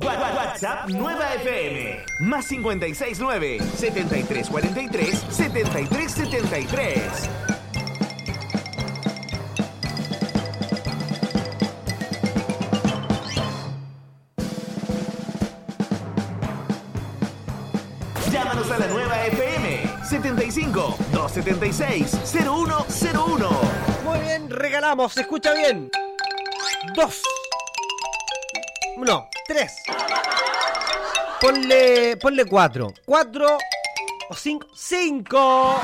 WhatsApp Nueva FM. Más 569-7343-7373. Llámanos a la Nueva FM 75 276 0101. Muy bien, regalamos, ¿se escucha bien? 2. No, 3. Ponle 4. 4 o 5. 5.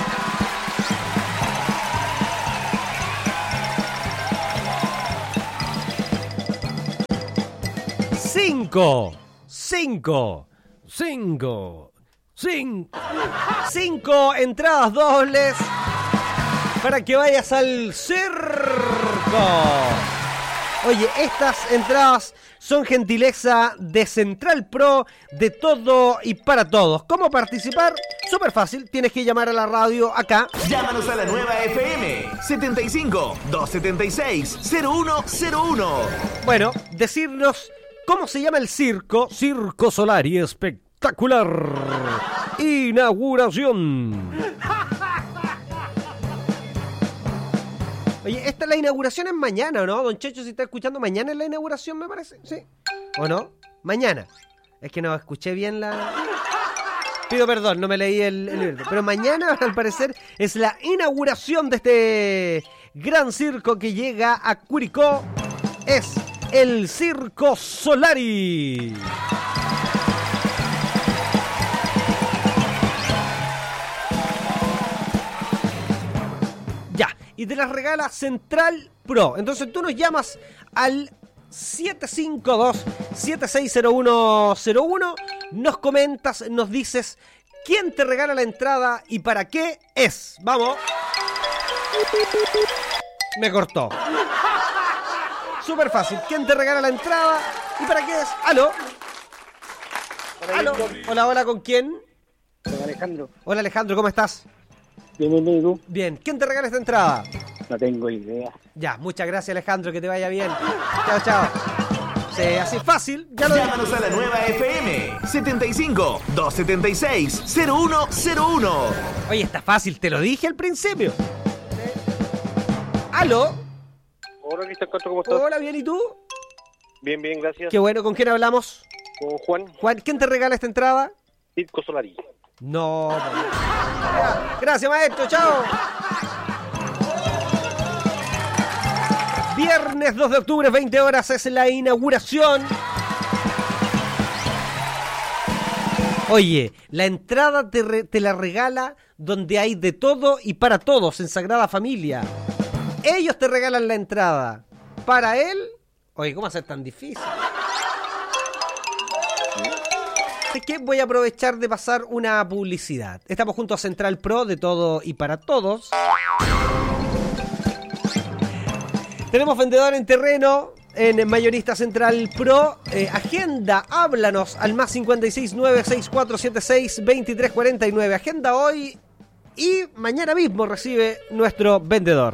Cinco entradas dobles para que vayas al circo. Oye, estas entradas son gentileza de Central Pro, de todo y para todos. ¿Cómo participar? Súper fácil, tienes que llamar a la radio acá. Llámanos a la Nueva FM 75 276 0101. Bueno, decirnos cómo se llama el circo. Circo Solari Espectacular. Inauguración. Oye, esta la inauguración es mañana, ¿o no? Don Checho, si está escuchando, mañana es la inauguración, me parece. ¿Sí? ¿O no? Mañana. Es que no escuché bien la... Pido perdón, no me leí el libro. Pero mañana, al parecer, es la inauguración de este gran circo que llega a Curicó. Es el Circo Solari. Ya, y te las regala Central Pro. Entonces tú nos llamas al 752-760101, nos comentas, nos dices quién te regala la entrada y para qué es. Vamos. Me cortó. Súper fácil. ¿Quién te regala la entrada y para qué es? ¿Aló? ¿Aló? Hola, hola, ¿con quién? Con Alejandro. Hola, Alejandro, ¿cómo estás? Bien, ¿y tú? Bien. ¿Quién te regala esta entrada? No tengo idea. Ya, muchas gracias, Alejandro, que te vaya bien. Chao, chao. Sí, así fácil. Ya lo Llámanos a la Nueva FM 75 276 0101. Oye, está fácil, te lo dije al principio. ¿Aló? Hola, Cristian Castro, ¿cómo estás? Hola, bien, ¿y tú? Bien, bien, gracias. Qué bueno, ¿con quién hablamos? Con Juan, Juan, ¿quién te regala esta entrada? Circo Solari. No. Gracias, maestro, chao. Viernes 2 de octubre, 20 horas, es la inauguración. Oye, la entrada te la regala donde hay de todo y para todos, en Sagrada Familia. Ellos te regalan la entrada. Para él... Oye, ¿cómo va a ser tan difícil? Así que voy a aprovechar de pasar una publicidad. Estamos junto a Central Pro, de todo y para todos. Tenemos vendedor en terreno en Mayorista Central Pro. Agenda, háblanos al más 569-6476-2349. Agenda hoy y mañana mismo recibe nuestro vendedor.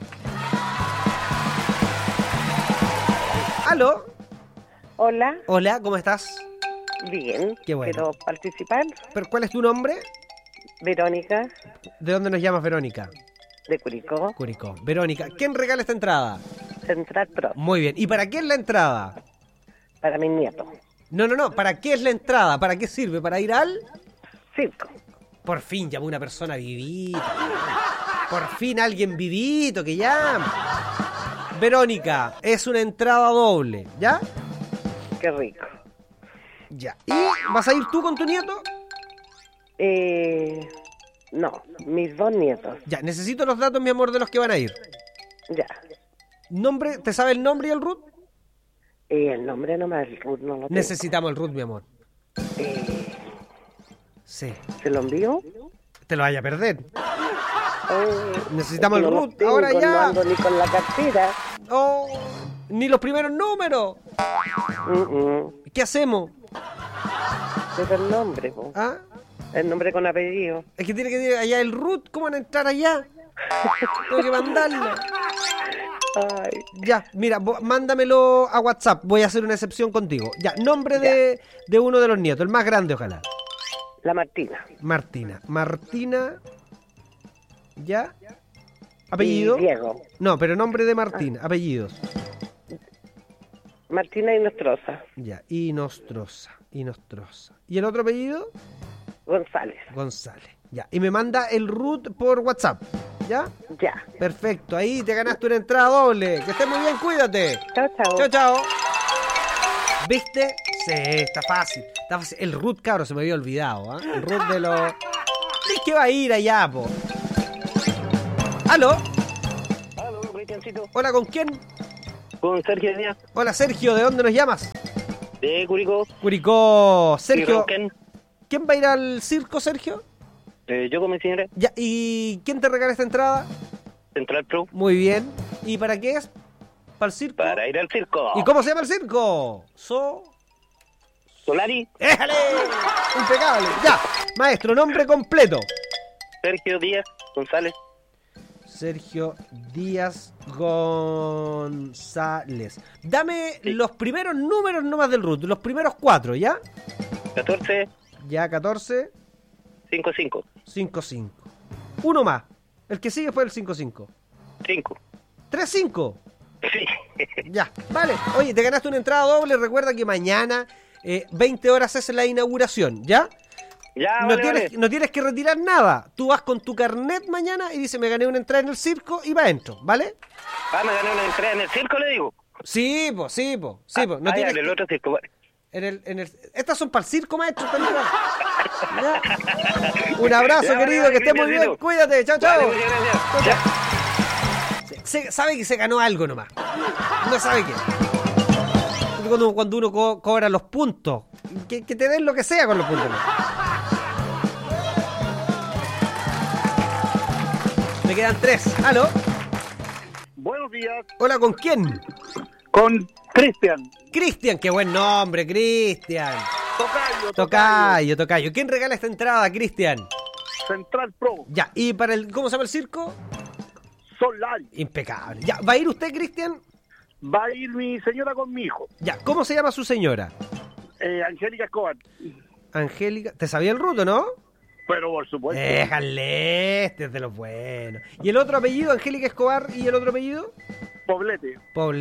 ¿Aló? Hola. Hola, ¿cómo estás? Bien. Qué bueno. ¿Quiero participar? ¿Pero cuál es tu nombre? Verónica, ¿De dónde nos llamas, Verónica? de Curicó. Curicó. Verónica, ¿quién regala esta entrada? Central Pro. Muy bien. ¿Y para qué es la entrada? Para mis nietos. No. ¿Para qué es la entrada? ¿Para qué sirve? ¿Para ir al...? Circo. Por fin llamó una persona vivita. Por fin alguien vivito que llama. Verónica, es una entrada doble, ¿ya? Qué rico. Ya. ¿Y vas a ir tú con tu nieto? No, mis dos nietos. Ya, necesito los datos, mi amor, de los que van a ir. Ya. ¿Nombre? ¿Te sabe el nombre y el root? El nombre nomás, el root no lo tengo. Necesitamos el root, mi amor. Sí. ¿Se lo envío? Te lo vaya a perder. Necesitamos el no root, lo tengo, ahora ya. No ando ni con la cartera. Oh, ni los primeros números. ¿Qué hacemos? Es el nombre, po. ¿Ah? El nombre con apellido. Es que tiene que ir allá el root. ¿Cómo van a entrar allá? Tengo que mandarlo. Ay, Ya, mira, mándamelo a WhatsApp. Voy a hacer una excepción contigo. Ya, nombre de uno de los nietos, el más grande, ojalá. la Martina. Martina. Martina. ¿Ya? ¿Apellido? Y Diego. No, pero nombre de Martina. Apellidos. Martina y Nostroza. Ya, Inostroza. Inostroza. ¿Y el otro apellido? González. González. Ya, y me manda el root por WhatsApp. ¿Ya? Ya. Perfecto, ahí te ganaste una entrada doble. Que estés muy bien, cuídate. Chao, chao. Chao, chao. ¿Viste? Sí, está fácil. Está fácil. El root, cabro, se me había olvidado. ¿Ah? El root de los... Es que va a ir allá, po. ¿Aló? Aló, Cristiancito. Hola, ¿con quién? Con Sergio Díaz, Hola, Sergio, ¿de dónde nos llamas? de Curicó. Curicó. Y Sergio, Ronquen. ¿quién va a ir al circo, Sergio? Yo con mi señora, Ya, ¿y quién te regala esta entrada? Central Pro, Muy bien. ¿Y para qué es? ¿Para el circo? para ir al circo. ¿Y cómo se llama el circo? Solari, ¡Éjale! Impecable. Ya, maestro, nombre completo. Sergio Díaz González. Sergio Díaz González. Dame Sí. los primeros números nomás del root, los primeros 4, ¿ya? 14, Ya, 14, 55, 5-5. Uno más. El que sigue fue el 5-5. 5. 3-5. Sí. Ya, vale. Oye, te ganaste una entrada doble. Recuerda que mañana, 20 horas es la inauguración, ¿ya? Ya, No, vale, tienes, vale. no tienes que retirar nada. Tú vas con tu carnet mañana y dices, me gané una entrada en el circo y va adentro, ¿vale? Ah, me gané una entrada en el circo, le digo. Sí, pues, sí, pues. Sí, po. No ya, tienes en el que- otro circo. Vale. Estas son para el circo, maestro. esta entrada. Ya. Un abrazo, Ya, querido, vale, que estés muy bien. Cristiancito. Cuídate, chao, chao. Vale, muchas gracias. Chao, Ya. Sabe que se ganó algo nomás. No sabe qué. Cuando uno cobra los puntos, que te den lo que sea con los puntos. Me quedan 3. ¿Aló? Buenos días. Hola, ¿con quién? Con Cristian. Cristian, qué buen nombre, Cristian. Tocayo. Tocayo. ¿Quién regala esta entrada, Cristian? Central Pro. Ya, ¿y para el cómo se llama el circo? Solari. Impecable. Ya, ¿va a ir usted, Cristian? Va a ir mi señora con mi hijo, Ya, ¿cómo se llama su señora? Angélica Escobar. Angélica. ¿Te sabía el ruto, no? Pero por supuesto. Déjale, este es de los buenos. ¿Y el otro apellido, Angélica Escobar, y el otro apellido? Poblete.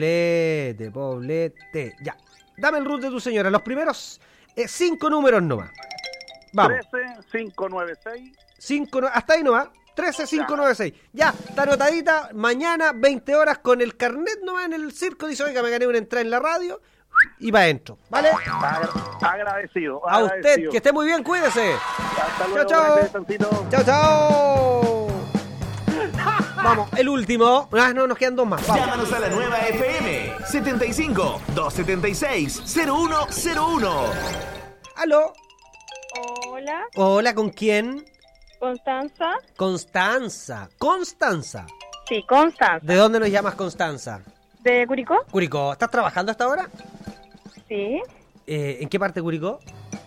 Poblete. Ya, dame el root de tu señora. Los primeros 5 números nomás. Vamos. 13596. 5, hasta ahí nomás. 13596. Ya, está anotadita. Mañana, 20 horas, con el carnet nomás en el circo. Dice, oiga, me gané una entrada en la radio. Y va adentro, ¿vale? Agradecido. A usted, que esté muy bien, cuídese. Hasta luego, chao. Chao, chao. Vamos, el último. Ah, no, nos quedan 2 más. Vamos. Llámanos a la nueva FM 75 276 0101. Aló. Hola, Hola, ¿con quién? Constanza. Constanza. Sí, Constanza. ¿De dónde nos llamas, Constanza? ¿De Curicó? Curicó. ¿Estás trabajando hasta ahora? Sí. ¿En qué parte de Curicó?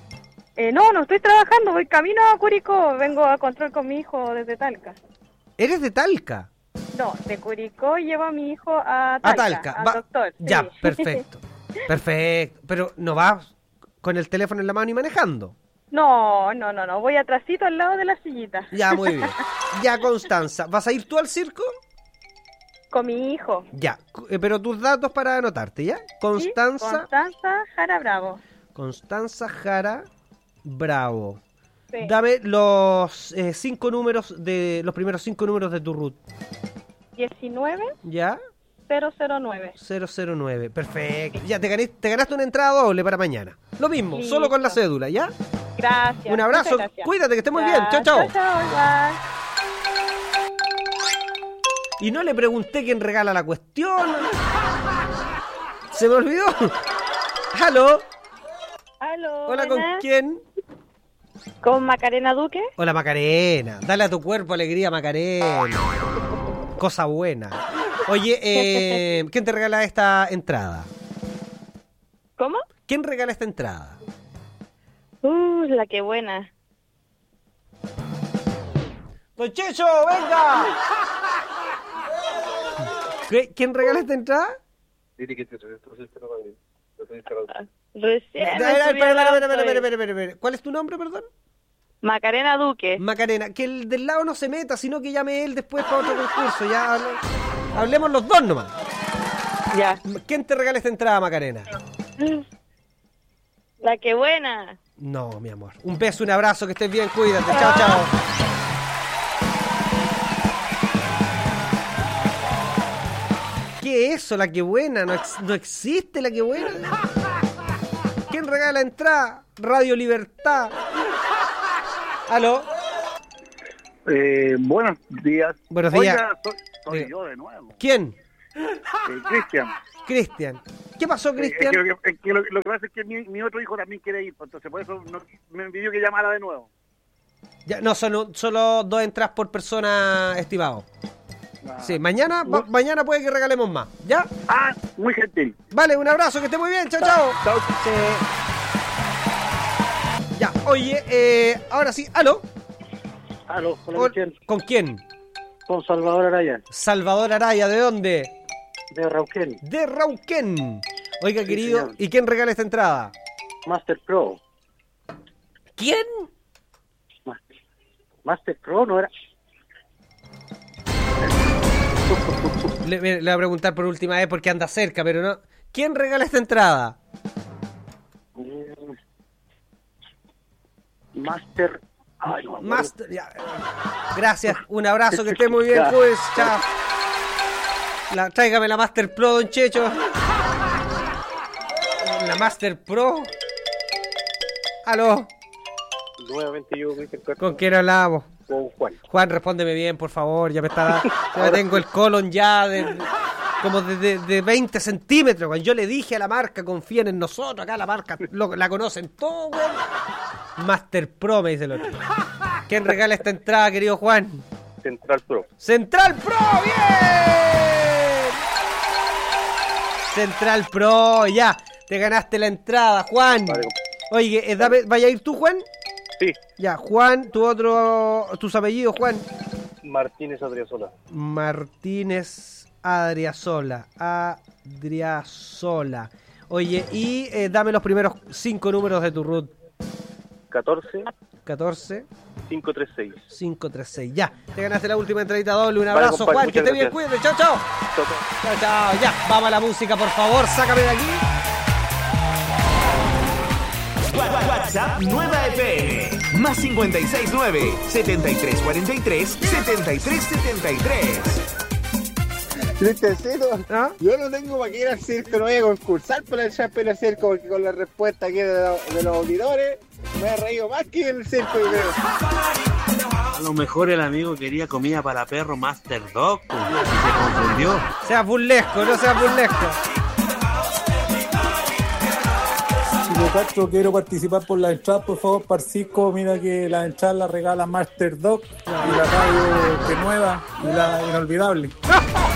No estoy trabajando, voy camino a Curicó. Vengo a control con mi hijo desde Talca. ¿Eres de Talca? No, de Curicó llevo a mi hijo a A Talca, Talca. al Va- doctor. sí. Ya, perfecto. Perfecto. Pero no vas con el teléfono en la mano y manejando. No, voy atrasito al lado de la sillita. Ya, muy bien. Ya, Constanza. ¿Vas a ir tú al circo? Con mi hijo. Ya. Pero tus datos para anotarte, ¿ya? Sí, Constanza. Constanza Jara Bravo. Constanza Jara Bravo. Sí. Dame los 5 números de los primeros 5 números de tu root. 19009. ¿Ya? 009. Perfecto. Ya te ganaste una entrada doble para mañana. Lo mismo, Listo. solo con la cédula, ¿ya? Gracias. Un abrazo. muchas gracias. Cuídate, que estés muy Ya, bien. Chao, chao. Chao, igual. Y no le pregunté quién regala la cuestión. Se me olvidó. ¿Aló? Aló. Hola, ¿con buenas. quién? Con Macarena Duque. Hola, Macarena. Dale a tu cuerpo alegría, Macarena. Cosa buena. Oye, ¿quién te regala esta entrada? ¿Cómo? ¿Quién regala esta entrada? La que buena. ¡Don Checho, venga! ¿Quién regala esta entrada? Recién. Espera. ¿Cuál es tu nombre, perdón? Macarena Duque. Macarena. Que el del lado no se meta, sino que llame él después para otro concurso. Ya hablemos los dos nomás. Ya. ¿Quién te regala esta entrada, Macarena? La que buena. No, mi amor. Un beso, un abrazo, que estés bien, cuídate. Chao, chao. ¿Qué es eso, la que buena? No existe la que buena. ¿Quién regala la entrada? Radio Libertad. ¿Aló? Buenos días. Buenos días. Oiga, soy yo de nuevo. ¿Quién? Cristian. Cristian. ¿Qué pasó, Es Cristian? que lo que pasa es que mi otro hijo también quiere ir, entonces por eso me pidió que llamara de nuevo. Ya, no, solo 2 entradas por persona, estimado. Sí, mañana puede que regalemos más. ¿Ya? Muy gentil. Vale, un abrazo, que esté muy bien. Chao, chao. Chao. Sí. Ya, oye, ahora sí, ¿aló? Aló, ¿Con quién? Con Salvador Araya, Salvador Araya, ¿de dónde? de Rauquén, De Rauquén. Oiga, Sí, querido, señor. ¿y quién regala esta entrada? Master Pro. ¿Quién? Master Pro no era. Le voy a preguntar por última vez porque anda cerca, pero no. ¿Quién regala esta entrada? Master. Ay, no, Master. Ya. Gracias, un abrazo, que esté muy bien, pues. Chao. Tráigame la Master Pro, don Checho. La Master Pro. ¿Aló? Nuevamente yo me ¿Con quién hablábamos? con Juan. Juan, respóndeme bien, por favor. Ya me tengo el colon ya como de 20 centímetros. Cuando yo le dije a la marca, confíen en nosotros. Acá la marca la conocen todos, güey. Master Pro, me dice el otro. ¿Quién regala esta entrada, querido Juan? Central Pro. ¡Central Pro! ¡Bien! Central Pro, ya. Te ganaste la entrada, Juan. Vale. Oye, ¿vaya a ir tú, Juan? Sí. Ya, Juan, tus apellidos, Juan. Martínez Adriasola. Martínez Adriasola. Oye, y dame los primeros 5 números de tu root. 14 14 536. 536. Ya, te ganaste la última entradita doble. Un Vale, abrazo, compadre, Juan, que esté muchas bien, gracias. cuídate. Chao, chao. Chao, chao. Ya, vamos a la música, por favor. Sácame de aquí. WhatsApp Nueva FM. Más 569-7343-7373. Cristecito, ¿Ah? yo no tengo para qué ir al circo, no voy a concursar para el chapel al circo, porque con la respuesta aquí de los auditores me he reído más que en el circo, yo creo. A lo mejor el amigo quería comida para perro Master Dog y se confundió. Seas burlesco, no seas burlesco. Chico Castro, quiero participar por la entrada, por favor, para el circo. Mira que la entrada la regala Master Dog y la radio que nueva y la inolvidable.